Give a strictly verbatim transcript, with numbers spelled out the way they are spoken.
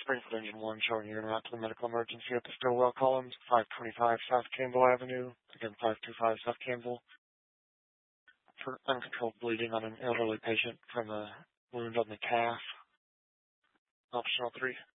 Springfield Engine one showing you route to the medical emergency at the Stillwell Columns, five twenty-five South Campbell Avenue. Again, five twenty-five South Campbell. For uncontrolled bleeding on an elderly patient from a wound on the calf. Optional three.